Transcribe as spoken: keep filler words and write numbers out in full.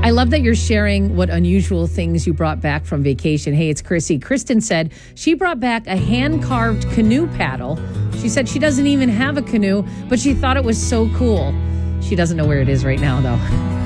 I love that you're sharing what unusual things you brought back from vacation. Hey, it's Chrissy. Kristen said she brought back a hand-carved canoe paddle. She said she doesn't even have a canoe, but she thought it was so cool. She doesn't know where it is right now, though.